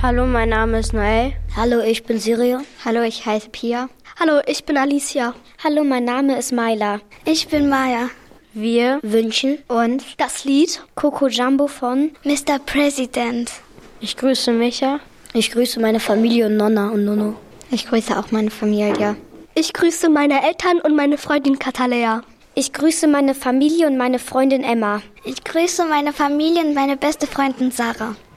Hallo, mein Name ist Noel. Hallo, ich bin Sirio. Hallo, ich heiße Pia. Hallo, ich bin Alicia. Hallo, mein Name ist Maila. Ich bin Maya. Wir wünschen uns das Lied Coco Jumbo von Mr. President. Ich grüße Micha. Ich grüße meine Familie und Nonna und Nono. Ich grüße auch meine Familie. Ich grüße meine Eltern und meine Freundin Katalea. Ich grüße meine Familie und meine Freundin Emma. Ich grüße meine Familie und meine beste Freundin Sarah.